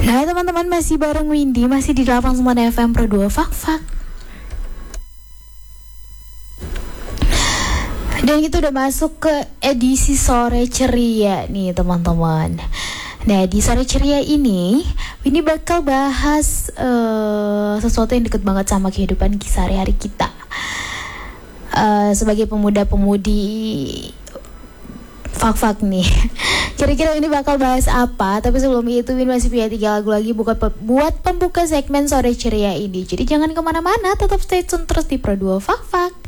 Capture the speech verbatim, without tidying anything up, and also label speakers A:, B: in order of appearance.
A: Hai teman-teman, masih bareng Windy, masih di delapan puluh sembilan F M Pro dua Fak Fak. Dan kita udah masuk ke edisi sore ceria nih teman-teman. Nah, di sore ceria ini Windy bakal bahas uh, sesuatu yang deket banget sama kehidupan sehari-hari kita. Uh, sebagai pemuda-pemudi fak-fak nih, kira-kira ini bakal bahas apa? Tapi sebelum itu, Win masih punya tiga lagu lagi buat, buat pembuka segmen sore ceria ini. Jadi jangan kemana-mana, tetap stay tune terus di Pro dua Fak Fak.